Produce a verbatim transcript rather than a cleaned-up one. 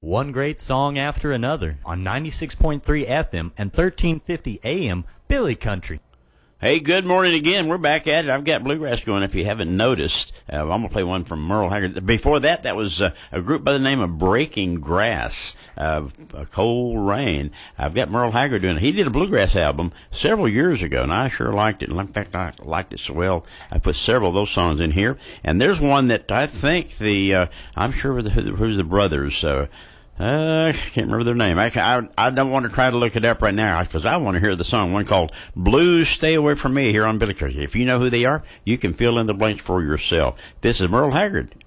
One great song after another on ninety-six point three F M and thirteen fifty A M Billy Country. Hey, good morning again. We're back at it. I've got bluegrass going if you haven't noticed. Uh, I'm going to play one from Merle Haggard. Before that, that was uh, a group by the name of Breaking Grass, uh, a Cold Rain. I've got Merle Haggard doing it. He did a bluegrass album several years ago, and I sure liked it. In fact, I liked it so well, I put several of those songs in here. And there's one that I think the, uh, I'm sure the, who's the brothers, uh, Uh, I can't remember their name. I, I, I don't want to try to look it up right now because I want to hear the song, one called Blues Stay Away From Me here on Billy Country. If you know who they are, you can fill in the blanks for yourself. This is Merle Haggard